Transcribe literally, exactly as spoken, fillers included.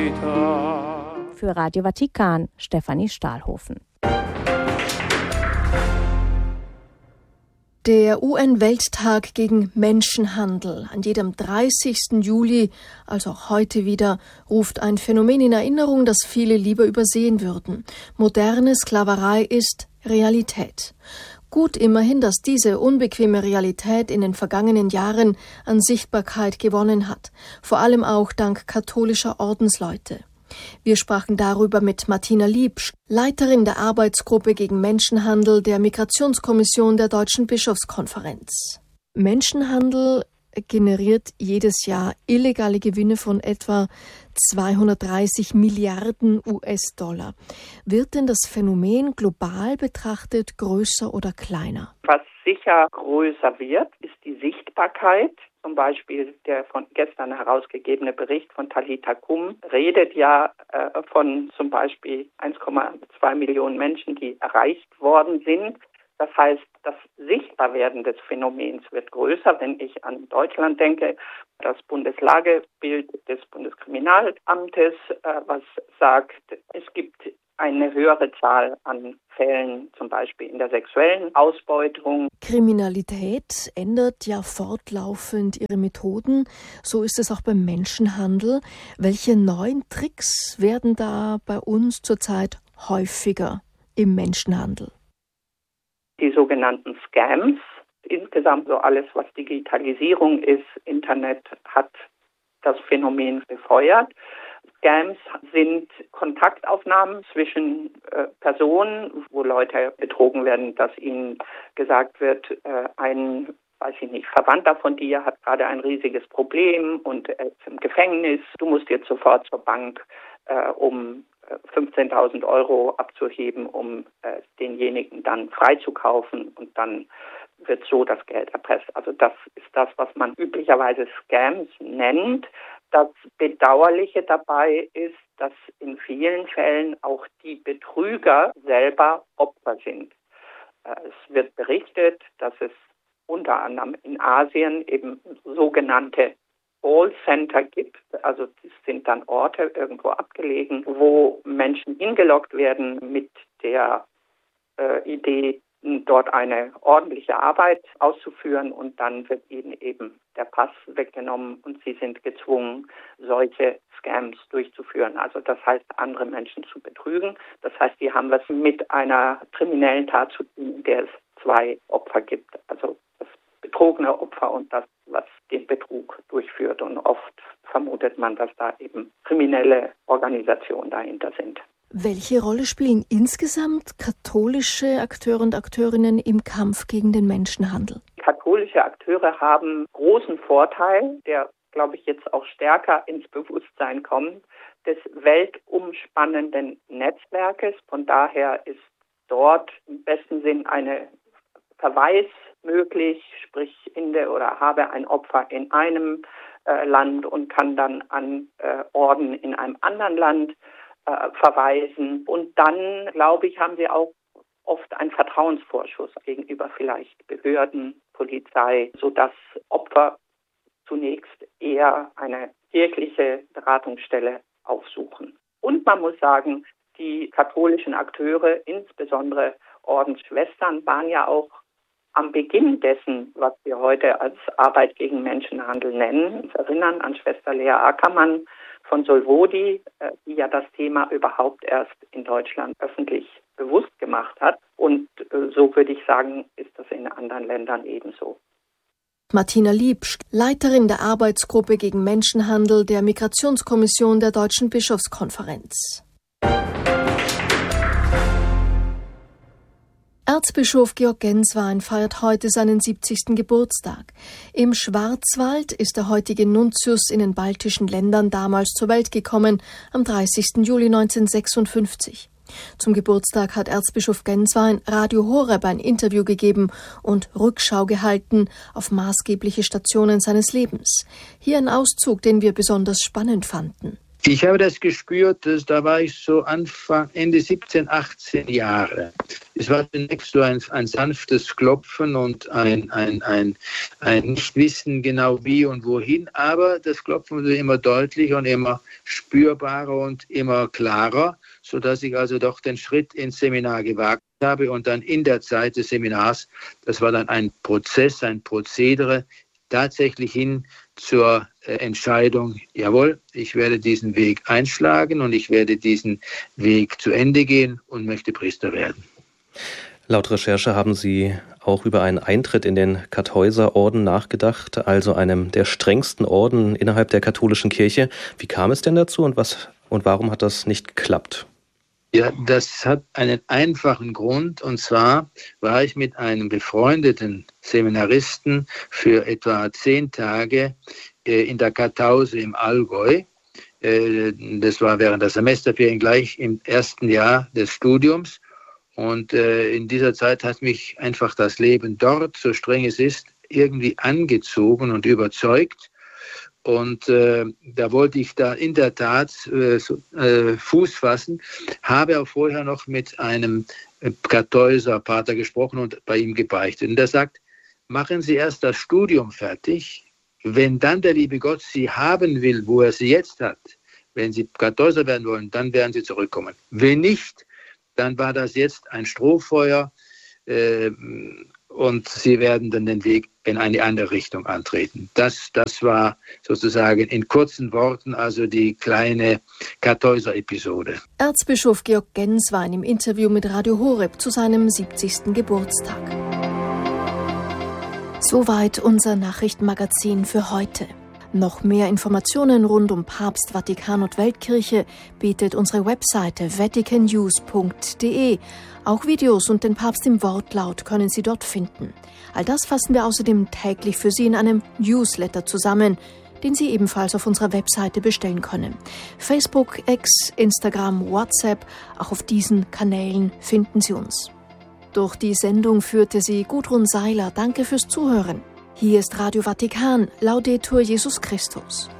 vita. Für Radio Vatikan, Stefanie Stahlhofen. Der U N-Welttag gegen Menschenhandel. An jedem dreißigsten Juli, also auch heute wieder, ruft ein Phänomen in Erinnerung, das viele lieber übersehen würden. Moderne Sklaverei ist Realität. Gut immerhin, dass diese unbequeme Realität in den vergangenen Jahren an Sichtbarkeit gewonnen hat. Vor allem auch dank katholischer Ordensleute. Wir sprachen darüber mit Martina Liebsch, Leiterin der Arbeitsgruppe gegen Menschenhandel der Migrationskommission der Deutschen Bischofskonferenz. Menschenhandel generiert jedes Jahr illegale Gewinne von etwa zweihundertdreißig Milliarden U S-Dollar. Wird denn das Phänomen global betrachtet größer oder kleiner? Was sicher größer wird, ist die Sichtbarkeit. Zum Beispiel der von gestern herausgegebene Bericht von Talitha Kum redet ja äh, von zum Beispiel eins Komma zwei Millionen Menschen, die erreicht worden sind. Das heißt, das Sichtbarwerden des Phänomens wird größer. Wenn ich an Deutschland denke, das Bundeslagebild des Bundeskriminalamtes, äh, was sagt, es gibt eine höhere Zahl an Fällen, zum Beispiel in der sexuellen Ausbeutung. Kriminalität ändert ja fortlaufend ihre Methoden. So ist es auch beim Menschenhandel. Welche neuen Tricks werden da bei uns zurzeit häufiger im Menschenhandel? Die sogenannten Scams. Insgesamt so alles, was Digitalisierung ist, Internet, hat das Phänomen befeuert. Scams sind Kontaktaufnahmen zwischen äh, Personen, wo Leute betrogen werden, dass ihnen gesagt wird, äh, ein, weiß ich nicht, Verwandter von dir hat gerade ein riesiges Problem und er ist im Gefängnis. Du musst jetzt sofort zur Bank, äh, um äh, fünfzehntausend Euro abzuheben, um äh, denjenigen dann freizukaufen, und dann wird so das Geld erpresst. Also das ist das, was man üblicherweise Scams nennt. Das Bedauerliche dabei ist, dass in vielen Fällen auch die Betrüger selber Opfer sind. Es wird berichtet, dass es unter anderem in Asien eben sogenannte Callcenter gibt. Also das sind dann Orte irgendwo abgelegen, wo Menschen hingelockt werden mit der äh, Idee, dort eine ordentliche Arbeit auszuführen, und dann wird ihnen eben der Pass weggenommen und sie sind gezwungen, solche Scams durchzuführen. Also das heißt, andere Menschen zu betrügen. Das heißt, die haben was mit einer kriminellen Tat zu tun, in der es zwei Opfer gibt. Also das betrogene Opfer und das, was den Betrug durchführt. Und oft vermutet man, dass da eben kriminelle Organisationen dahinter sind. Welche Rolle spielen insgesamt katholische Akteure und Akteurinnen im Kampf gegen den Menschenhandel? Katholische Akteure haben großen Vorteil, der, glaube ich, jetzt auch stärker ins Bewusstsein kommt, des weltumspannenden Netzwerkes. Von daher ist dort im besten Sinn eine Verweis möglich, sprich finde oder habe ein Opfer in einem äh, Land und kann dann an äh, Orden in einem anderen Land verweisen. Und dann, glaube ich, haben sie auch oft einen Vertrauensvorschuss gegenüber vielleicht Behörden, Polizei, sodass Opfer zunächst eher eine kirchliche Beratungsstelle aufsuchen. Und man muss sagen, die katholischen Akteure, insbesondere Ordensschwestern, waren ja auch am Beginn dessen, was wir heute als Arbeit gegen Menschenhandel nennen. Wir erinnern an Schwester Lea Ackermann von Solvodi, die ja das Thema überhaupt erst in Deutschland öffentlich bewusst gemacht hat. Und so würde ich sagen, ist das in anderen Ländern ebenso. Martina Liebsch, Leiterin der Arbeitsgruppe gegen Menschenhandel der Migrationskommission der Deutschen Bischofskonferenz. Erzbischof Georg Genswein feiert heute seinen siebzigsten Geburtstag. Im Schwarzwald ist der heutige Nuntius in den baltischen Ländern damals zur Welt gekommen, am dreißigsten Juli neunzehnhundertsechsundfünfzig. Zum Geburtstag hat Erzbischof Genswein Radio Horeb ein Interview gegeben und Rückschau gehalten auf maßgebliche Stationen seines Lebens. Hier ein Auszug, den wir besonders spannend fanden. Ich habe das gespürt, dass, da war ich so Anfang, Ende siebzehn, achtzehn Jahre. Es war zunächst so ein, ein sanftes Klopfen und ein, ein, ein, ein Nichtwissen genau wie und wohin, aber das Klopfen wurde immer deutlicher und immer spürbarer und immer klarer, sodass ich also doch den Schritt ins Seminar gewagt habe und dann in der Zeit des Seminars, das war dann ein Prozess, ein Prozedere, tatsächlich hin zur äh, Entscheidung, jawohl, ich werde diesen Weg einschlagen und ich werde diesen Weg zu Ende gehen und möchte Priester werden. Laut Recherche haben Sie auch über einen Eintritt in den Kartäuserorden nachgedacht, also einem der strengsten Orden innerhalb der katholischen Kirche. Wie kam es denn dazu und was und warum hat das nicht geklappt? Ja, das hat einen einfachen Grund, und zwar war ich mit einem befreundeten Seminaristen für etwa zehn Tage äh, in der Kartause im Allgäu. Äh, das war während der Semesterferien gleich im ersten Jahr des Studiums. Und äh, in dieser Zeit hat mich einfach das Leben dort, so streng es ist, irgendwie angezogen und überzeugt. Und äh, da wollte ich da in der Tat äh, so, äh, Fuß fassen, habe auch vorher noch mit einem Kartäuser Pater gesprochen und bei ihm gebeichtet. Und er sagt, machen Sie erst das Studium fertig, wenn dann der liebe Gott Sie haben will, wo er Sie jetzt hat, wenn Sie Kartäuser werden wollen, dann werden Sie zurückkommen. Wenn nicht, dann war das jetzt ein Strohfeuer äh, und Sie werden dann den Weg in eine andere Richtung antreten. Das, das war sozusagen in kurzen Worten also die kleine Kartäuser-Episode. Erzbischof Georg Genz war in einem Interview mit Radio Horeb zu seinem siebzigsten Geburtstag. Soweit unser Nachrichtenmagazin für heute. Noch mehr Informationen rund um Papst, Vatikan und Weltkirche bietet unsere Webseite vatican news punkt de. Auch Videos und den Papst im Wortlaut können Sie dort finden. All das fassen wir außerdem täglich für Sie in einem Newsletter zusammen, den Sie ebenfalls auf unserer Webseite bestellen können. Facebook, X, Instagram, WhatsApp, auch auf diesen Kanälen finden Sie uns. Durch die Sendung führte sie Gudrun Seiler. Danke fürs Zuhören. Hier ist Radio Vatikan, Laudetur Jesus Christus.